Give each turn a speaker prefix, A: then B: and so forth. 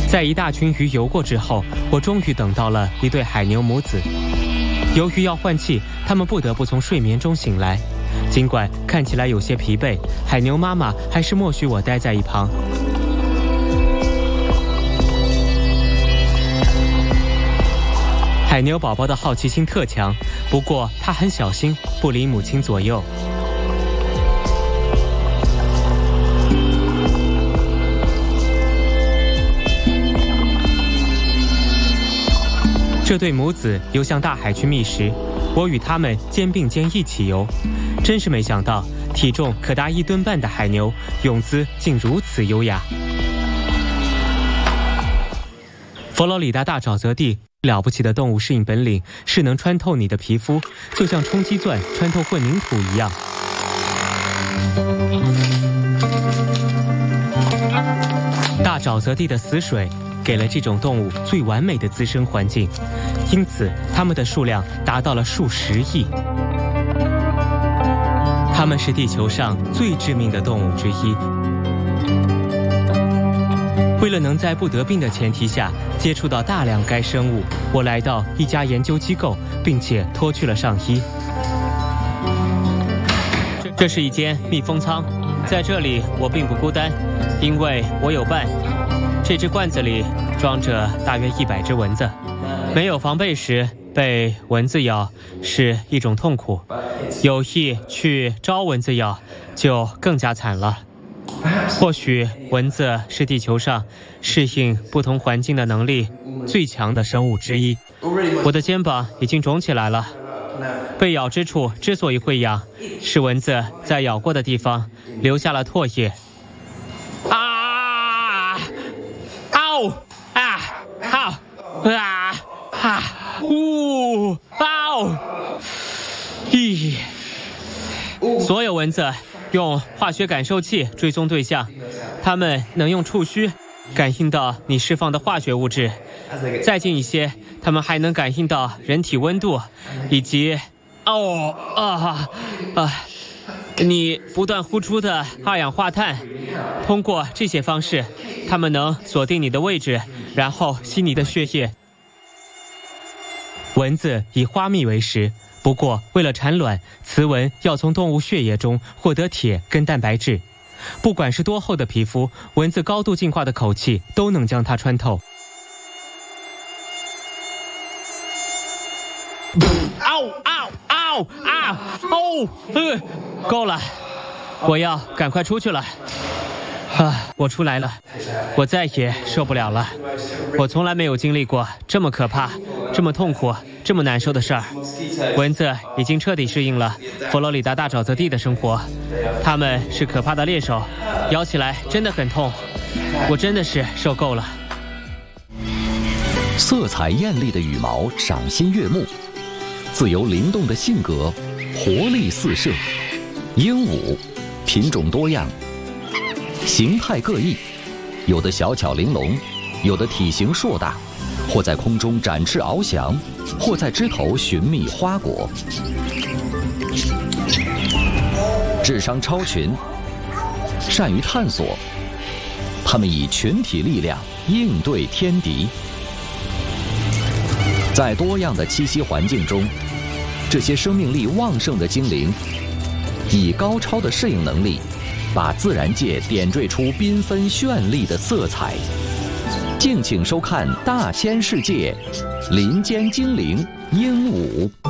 A: 在一大群鱼游过之后，我终于等到了一对海牛母子。由于要换气，它们不得不从睡眠中醒来。尽管看起来有些疲惫，海牛妈妈还是默许我待在一旁。海牛宝宝的好奇心特强，不过它很小心，不离母亲左右。这对母子游向大海去觅食，我与他们肩并肩一起游。真是没想到，体重可达1吨半的海牛，泳姿竟如此优雅。佛罗里达大沼泽地了不起的动物适应本领是能穿透你的皮肤，就像冲击钻穿透混凝土一样。大沼泽地的死水给了这种动物最完美的滋生环境，因此它们的数量达到了数十亿。它们是地球上最致命的动物之一。为了能在不得病的前提下接触到大量该生物，我来到一家研究机构，并且脱去了上衣。这是一间密封舱，在这里我并不孤单，因为我有伴。这只罐子里装着大约100只蚊子，没有防备时被蚊子咬是一种痛苦，有意去招蚊子咬就更加惨了。或许蚊子是地球上适应不同环境的能力最强的生物之一。我的肩膀已经肿起来了，被咬之处之所以会痒，是蚊子在咬过的地方留下了唾液。所有蚊子用化学感受器追踪对象，它们能用触须感应到你释放的化学物质，再近一些，它们还能感应到人体温度以及你不断呼出的二氧化碳。通过这些方式，它们能锁定你的位置，然后吸你的血液。蚊子以花蜜为食，不过为了产卵，雌蚊要从动物血液中获得铁跟蛋白质。不管是多厚的皮肤，蚊子高度进化的口气都能将它穿透。够了，我要赶快出去了。我出来了，我再也受不了了。我从来没有经历过这么可怕、这么痛苦、这么难受的事儿。蚊子已经彻底适应了佛罗里达大沼泽地的生活，它们是可怕的猎手，咬起来真的很痛。我真的是受够了。
B: 色彩艳丽的羽毛赏心悦目，自由灵动的性格活力四射。鹦鹉品种多样，形态各异，有的小巧玲珑，有的体型硕大，或在空中展翅翱翔，或在枝头寻觅花果。智商超群，善于探索，他们以群体力量应对天敌。在多样的栖息环境中，这些生命力旺盛的精灵以高超的适应能力，把自然界点缀出缤纷绚丽的色彩。敬请收看《大千世界》林间精灵鹦鹉。